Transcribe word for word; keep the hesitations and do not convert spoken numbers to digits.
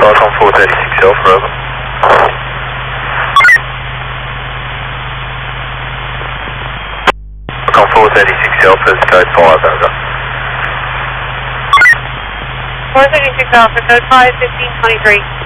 Starcom four thirty-six Alpha, over. Starcom four thirty-six Alpha, code five, over. four thirty-six Alpha, code five, fifteen twenty-three.